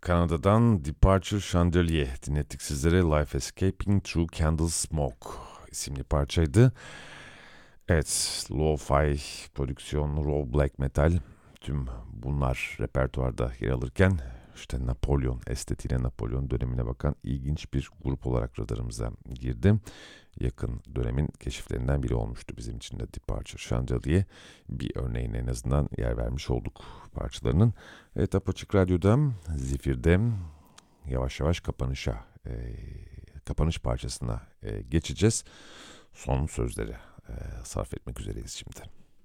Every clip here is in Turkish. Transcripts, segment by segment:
Kanada'dan Departure Chandelier dinlettik sizlere. Life Escaping Through Candle Smoke isimli parçaydı. Evet, lo-fi prodüksiyon, raw black metal, tüm bunlar repertuarda yer alırken işte Napolyon estetiğine, Napolyon dönemine bakan ilginç bir grup olarak radarımıza girdi. Yakın dönemin keşiflerinden biri olmuştu bizim için de Departure Chandelier. Bir örneğine en azından yer vermiş olduk parçalarının. Evet, Apaçık Radyo'da, Zifir'de yavaş yavaş kapanış parçasına geçeceğiz. Son sözleri sarf etmek üzereyiz şimdi.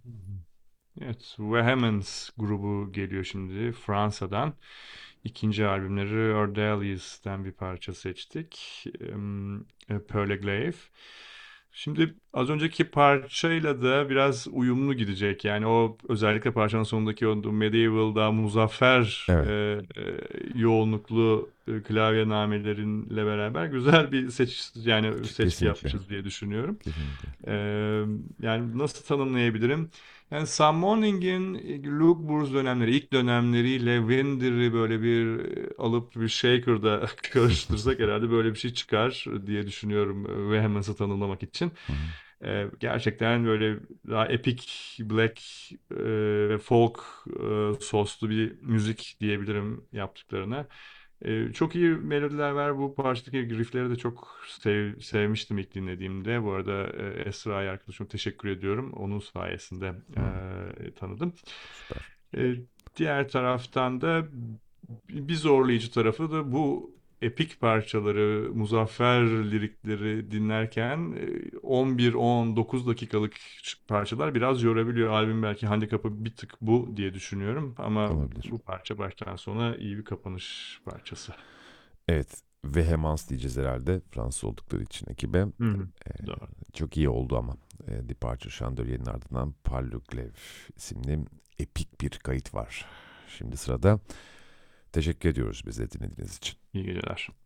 Evet, Vehemence grubu geliyor şimdi Fransa'dan. İkinci albümleri Ordalius'ten bir parça seçtik. Pearl Glaive. Şimdi az önceki parçayla da biraz uyumlu gidecek. Yani o özellikle parçanın sonundaki o medieval, daha muzaffer Evet, yoğunluklu klavye namelerinle beraber güzel bir seçki kesinlikle. yapmışız diye düşünüyorum. Kesinlikle. E, Yani nasıl tanımlayabilirim? Yani Sam Morning'in Luke Burns dönemleri, ilk dönemleriyle Winder'i böyle bir alıp bir shaker'da karıştırsak herhalde böyle bir şey çıkar diye düşünüyorum Vehemence'ı tanımlamak için. Hı hı. Gerçekten böyle daha epic, black ve folk soslu bir müzik diyebilirim yaptıklarına. Çok iyi melodiler var. Bu parçadaki riffleri de çok sevmiştim ilk dinlediğimde. Bu arada Esra'ya arkadaşıma teşekkür ediyorum. Onun sayesinde Hı. tanıdım. Süper. E, Diğer taraftan da bir zorlayıcı tarafı da bu epik parçaları, muzaffer lirikleri dinlerken 11-19 dakikalık parçalar biraz yorabiliyor. Albüm belki handikapı bir tık bu diye düşünüyorum. Ama Olabilir. bu parça baştan sona iyi bir kapanış parçası. Evet, Vehemans diyeceğiz herhalde Fransız oldukları için ekibe. Hı hı. E, Doğru. Çok iyi oldu ama. Departure Chandelier'in ardından Paluglev isimli epik bir kayıt var. Şimdi sırada. Teşekkür ediyoruz bizi dinlediğiniz için. İyi geceler.